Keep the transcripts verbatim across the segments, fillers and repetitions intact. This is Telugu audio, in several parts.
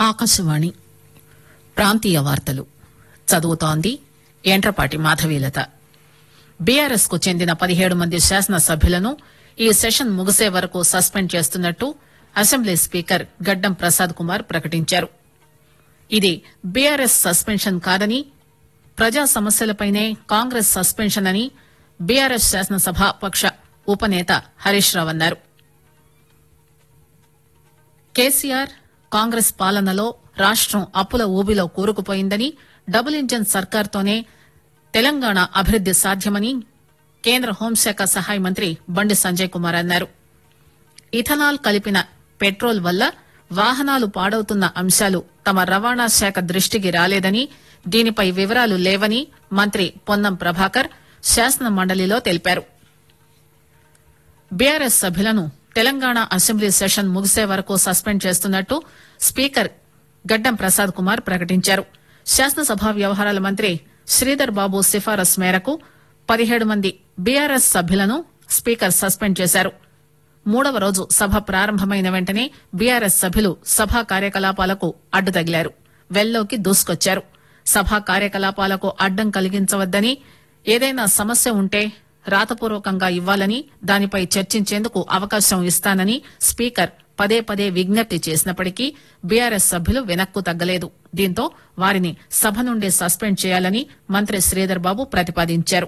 ఆకాశవాణి ప్రాంతీయ వార్తలు చదువుతోంది యంట్రపాటి మాధవీలత. బీఆర్ఎస్ కు చెందిన పదిహేడు మంది శాసనసభ్యులను ఈ సెషన్ ముగిసే వరకు సస్పెండ్ చేస్తున్నట్టు అసెంబ్లీ స్పీకర్ గడ్డం ప్రసాద్ కుమార్ ప్రకటించారు. ఇది బీఆర్ఎస్ సస్పెన్షన్ కాదని, ప్రజా సమస్యలపైనే కాంగ్రెస్ సస్పెన్షన్ అని బీఆర్ఎస్ శాసనసభా పక్ష ఉపనేత హరీష్ రావు అన్నారు. కేసీఆర్ కాంగ్రెస్ పాలనలో రాష్టం అప్పుల ఊబిలో కూరుకుపోయిందని, డబుల్ ఇంజన్ సర్కార్తోనే తెలంగాణ అభివృద్ది సాధ్యమని కేంద్ర హోంశాఖ సహాయ మంత్రి బండి సంజయ్ కుమార్ అన్నారు. ఇథనాల్ కలిపిన పెట్రోల్ వల్ల వాహనాలు పాడవుతున్న అంశాలు తమ రవాణా శాఖ దృష్టికి రాలేదని, దీనిపై వివరాలు లేవని మంత్రి పొన్నం ప్రభాకర్ శాసన మండలిలో తెలిపారు. బీఆర్ఎస్ సభ్యులను తెలంగాణ అసెంబ్లీ సెషన్ ముగిసే వరకు సస్పెండ్ చేస్తున్నట్టు స్పీకర్ గడ్డం ప్రసాద్ కుమార్ ప్రకటించారు. శాసనసభ వ్యవహారాల మంత్రి శ్రీధర్ బాబు సిఫారసు మేరకు పదిహేడు మంది బీఆర్ఎస్ సభ్యులను స్పీకర్ సస్పెండ్ చేశారు. మూడవ రోజు సభ ప్రారంభమైన వెంటనే బీఆర్ఎస్ సభ్యులు సభా కార్యకలాపాలకు అడ్డు తగిలారు, వెల్లోకి దూసుకొచ్చారు. సభా కార్యకలాపాలకు అడ్డం కలిగించవద్దని, ఏదైనా సమస్య ఉంటే రాతపూర్వకంగా ఇవ్వాలని, దానిపై చర్చించేందుకు అవకాశం ఇస్తానని స్పీకర్ పదే పదే విజ్ఞప్తి చేసినప్పటికీ బీఆర్ఎస్ సభ్యులు వెనక్కు తగ్గలేదు. దీంతో వారిని సభ నుండి సస్పెండ్ చేయాలని మంత్రి శ్రీధర్ బాబు ప్రతిపాదించారు.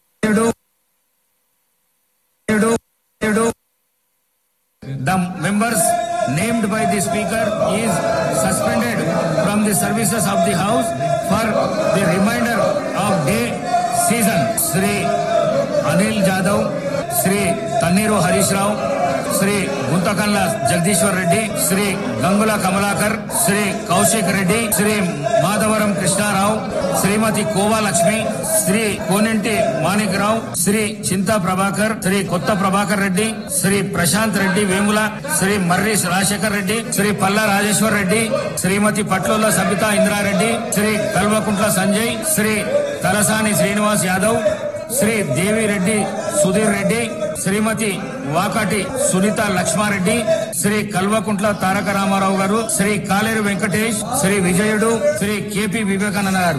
The members named by the speaker is suspended from the services of the house for the remainder of day season. Shri Anil Jadhav, Shri Tanniru Harish Rao, Shri Guntakalla Jagdishwar Reddy, Shri Gangula Kamalakar, Shri Kaushik Reddy, Shri Madhavaram Krishna Rao, Srimati Kova Lakshmi, Shri Konenti Manik Rao, Shri Chinta Prabhakar, Shri Kotta Prabhakar Reddy, Shri Prashant Reddy Vemula, Shri Marri Rajashekar Reddy, Shri Palla Rajeshwar Reddy, Srimati Patlula Sabita Indra Reddy, Shri Kalvakuntla Sanjay, Shri Talasani Srinivas Yadav, Shri Devi Reddy Sudhir Reddy, Srimati Vakati Sunita Lakshma Reddy, Shri Kalvakuntla Taraka Ramarao Garu, Shri Kaleru Venkatesh, Shri Vijayudu, Shri K P Vivekananda Garu.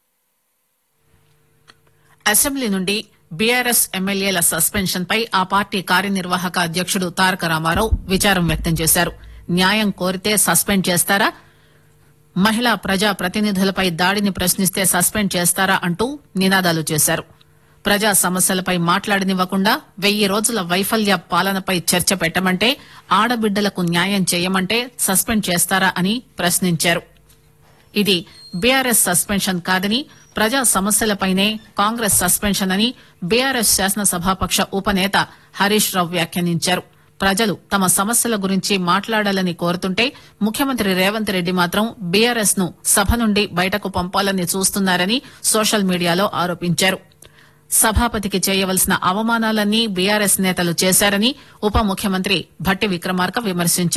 Assembly నుండి బీఆర్ఎస్ ఎమ్మెల్యేల సస్పెన్షన్ పై ఆ పార్టీ కార్యనిర్వాహక అధ్యకుడు తారక రామారావు విచారం వ్యక్తం చేశారు. న్యాయం కోరితే సస్పెండ్ చేస్తారా, మహిళా ప్రజా ప్రతినిధులపై దాడిని ప్రశ్నిస్తే సస్పెండ్ చేస్తారా అంటూ నినాదాలు చేశారు. ప్రజా సమస్యలపై మాట్లాడనివ్వకుండా వెయ్యి రోజుల వైఫల్య పాలనపై చర్చ పెట్టమంటే, ఆడబిడ్డలకు న్యాయం చేయమంటే సస్పెండ్ చేస్తారా అని ప్రశ్నించారు. ఇది బీఆర్ఎస్ సస్పెన్షన్ కాదని, ప్రజా సమస్యలపైనే కాంగ్రెస్ సస్పెన్షన్ అని బీఆర్ఎస్ శాసనసభాపక్ష ఉపనేత హరీష్ రావు వ్యాఖ్యానించారు. ప్రజలు తమ సమస్యల గురించి మాట్లాడాలని కోరుతుంటే ముఖ్యమంత్రి రేవంత్ రెడ్డి మాత్రం బీఆర్ఎస్ ను సభ నుండి బయటకు పంపాలని చూస్తున్నారని సోషల్ మీడియాలో ఆరోపించారు. సభాపతికి చేయవలసిన అవమానాలన్నీ బీఆర్ఎస్ నేతలు చేశారని ఉప ముఖ్యమంత్రి భట్టి విక్రమార్క విమర్శించారు.